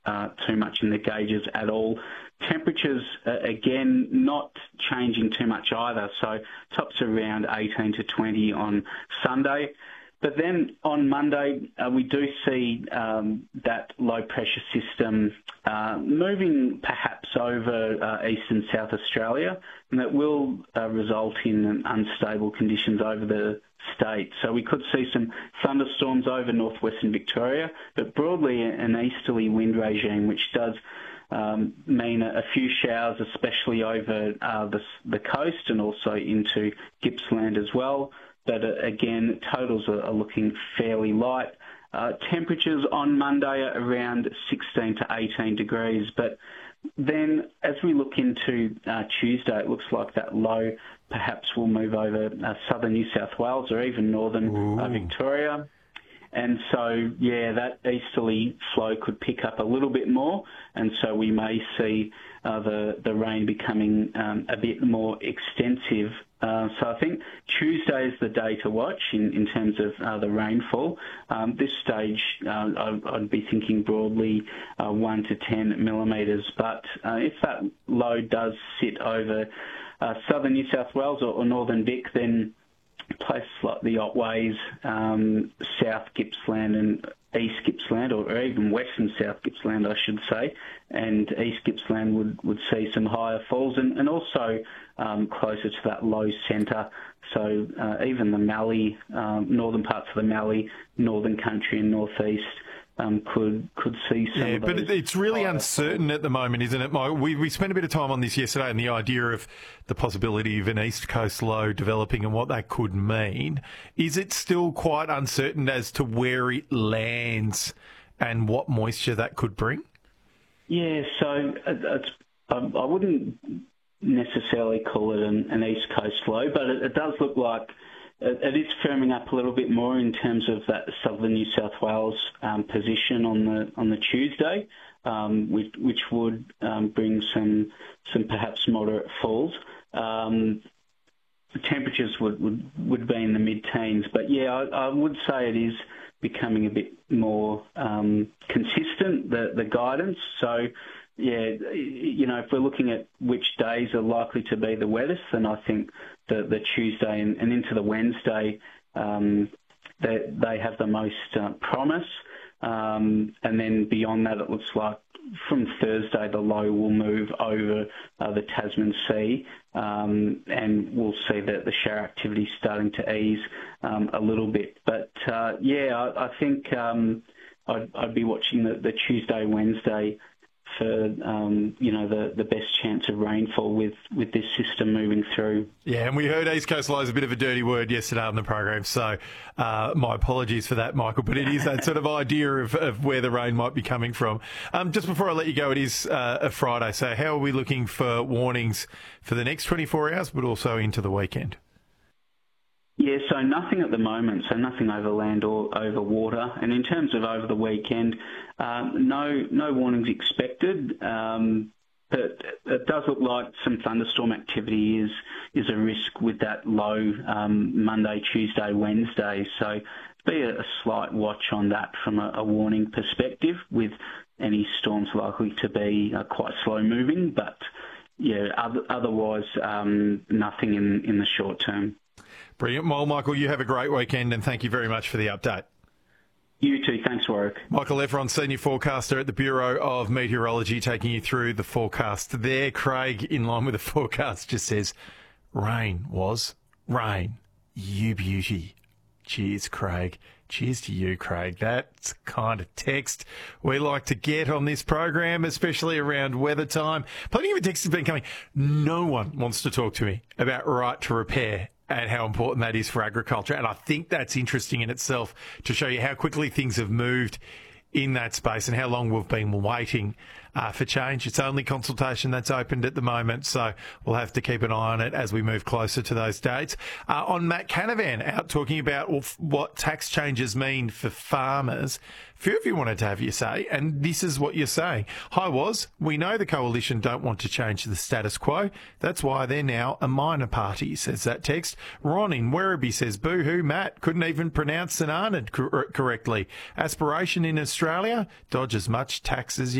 too much in the gauges at all. Temperatures, again, not changing too much either. So tops around 18 to 20 on Sunday. But then on Monday, we do see that low-pressure system moving perhaps over East and South Australia, and that will result in unstable conditions over the state. So we could see some thunderstorms over northwestern Victoria, but broadly an easterly wind regime, which does mean a few showers, especially over the coast and also into Gippsland as well. But again, totals are looking fairly light. Temperatures on Monday are around 16 to 18 degrees. But then as we look into Tuesday, it looks like that low perhaps will move over southern New South Wales or even northern Victoria. And so, yeah, that easterly flow could pick up a little bit more, and so we may see the rain becoming a bit more extensive. So I think Tuesday is the day to watch in terms of the rainfall. This stage, I'd be thinking broadly 1 to 10 millimetres, but if that low does sit over southern New South Wales or northern Vic, then places like the Otways, South Gippsland and East Gippsland, or even Western South Gippsland, I should say, and East Gippsland would see some higher falls, and also closer to that low centre. So even the Mallee, northern parts of the Mallee, Northern Country and Northeast could see some of those. But it's really uncertain at the moment, isn't it, Mike? We spent a bit of time on this yesterday and the idea of the possibility of an East Coast low developing and what that could mean. Is it still quite uncertain as to where it lands and what moisture that could bring? Yeah, so I wouldn't necessarily call it an East Coast low, but it does look like it is firming up a little bit more in terms of that southern New South Wales position on the Tuesday, which would bring some perhaps moderate falls. The temperatures would be in the mid-teens, but yeah, I would say it is becoming a bit more consistent, the guidance. So yeah, you know, if we're looking at which days are likely to be the wettest, then I think the Tuesday and into the Wednesday, they have the most promise. And then beyond that, it looks like from Thursday, the low will move over the Tasman Sea, and we'll see that the shower activity starting to ease a little bit. But yeah, I think I'd be watching the Tuesday, Wednesday for the best chance of rainfall with this system moving through. Yeah, and we heard East Coast low is a bit of a dirty word yesterday on the program, so my apologies for that, Michael, but it is that sort of idea of where the rain might be coming from. Just before I let you go, it is a Friday, so how are we looking for warnings for the next 24 hours, but also into the weekend? Yeah, so nothing at the moment, so nothing over land or over water. And in terms of over the weekend, no warnings expected, but it does look like some thunderstorm activity is a risk with that low Monday, Tuesday, Wednesday. So be a slight watch on that from a warning perspective, with any storms likely to be quite slow moving. But yeah, otherwise nothing in the short term. Brilliant. Well, Michael, you have a great weekend, and thank you very much for the update. You too. Thanks, Warwick. Michael Everon, Senior Forecaster at the Bureau of Meteorology, taking you through the forecast there. Craig, in line with the forecast, just says, rain was rain. You beauty. Cheers, Craig. Cheers to you, Craig. That's the kind of text we like to get on this program, especially around weather time. Plenty of texts have been coming. No one wants to talk to me about right to repair and how important that is for agriculture. And I think that's interesting in itself to show you how quickly things have moved in that space and how long we've been waiting for change. It's only consultation that's opened at the moment, so we'll have to keep an eye on it as we move closer to those dates. On Matt Canavan, out talking about what tax changes mean for farmers. A few of you wanted to have your say, and this is what you're saying. Hi, we know the Coalition don't want to change the status quo. That's why they're now a minor party, says that text. Ron in Werribee says, boo-hoo, Matt, couldn't even pronounce St Arnaud correctly. Aspiration in Australia, dodge as much tax as you